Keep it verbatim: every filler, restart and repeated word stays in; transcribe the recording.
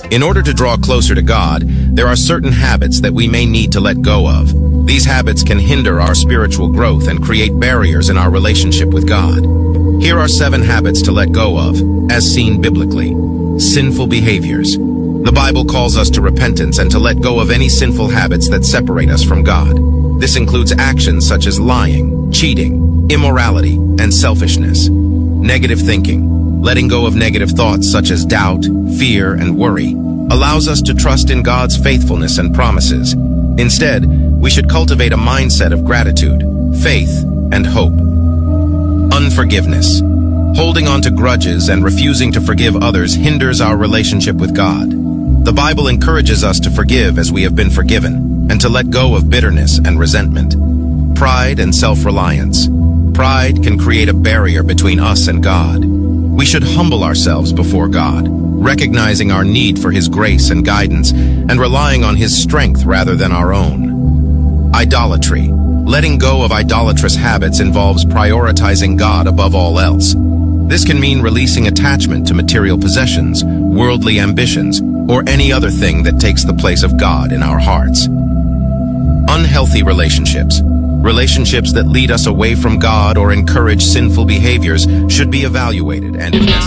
In order to draw closer to God, there are certain habits that we may need to let go of. These habits can hinder our spiritual growth and create barriers in our relationship with God. Here are seven habits to let go of, as seen biblically. Sinful behaviors. The Bible calls us to repentance and to let go of any sinful habits that separate us from God. This includes actions such as lying, cheating, immorality, and selfishness. Negative thinking. Letting go of negative thoughts such as doubt, fear, and worry allows us to trust in God's faithfulness and promises. Instead, we should cultivate a mindset of gratitude, faith, and hope. Unforgiveness. Holding on to grudges and refusing to forgive others hinders our relationship with God. The Bible encourages us to forgive as we have been forgiven, and to let go of bitterness and resentment. Pride and self-reliance. Pride can create a barrier between us and God. We should humble ourselves before God, recognizing our need for His grace and guidance, and relying on His strength rather than our own. Idolatry. Letting go of idolatrous habits involves prioritizing God above all else. This can mean releasing attachment to material possessions, worldly ambitions, or any other thing that takes the place of God in our hearts. Unhealthy relationships. Relationships that lead us away from God or encourage sinful behaviors should be evaluated and, if necessary,